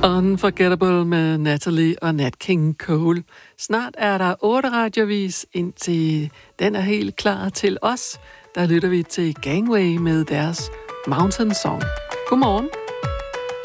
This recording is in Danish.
Unforgettable med Natalie og Nat King Cole. Snart er der 8 radiovis, indtil den er helt klar til os. Der lytter vi til Gangway med deres Mountain Song. Godmorgen.